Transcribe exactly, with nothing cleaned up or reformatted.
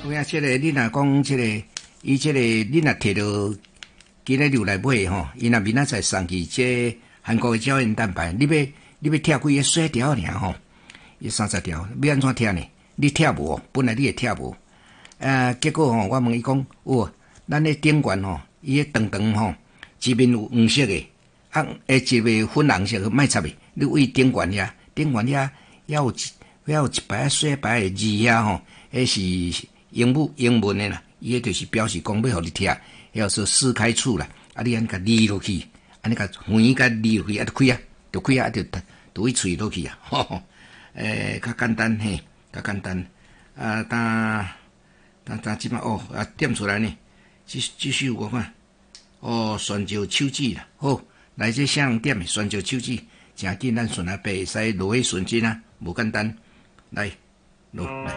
有影即个，你若讲即个，伊即个，你若摕到今日入来买吼，伊若明仔载送去即韩国的胶原蛋白，你要你要拆几个细条尔吼，伊三十条，要安怎拆呢？你拆无，本来你会拆无，啊，结果吼，我问伊讲，哦，咱咧顶悬吼，伊迄长长吼，一面有黄色的，啊，诶，一面粉红色的，莫插的，你为顶悬遐，顶悬遐，遐有一，遐有一排细排的字遐吼，迄是英文英文的啦，伊迄就是表示讲要互你拆，要说撕开处啦，啊，你安尼甲理落去，安尼甲圆甲理落去，啊，就开啊，就开啊，就就去喙落去啊，吼吼，诶，较简单嘿，较简单，啊，当当当即摆哦，啊，点出来呢，继继续我看，哦，泉州手指啦，好，来这啥人点的泉州手指，诚紧，咱顺阿伯会使落去顺真啊，无简单，来落来。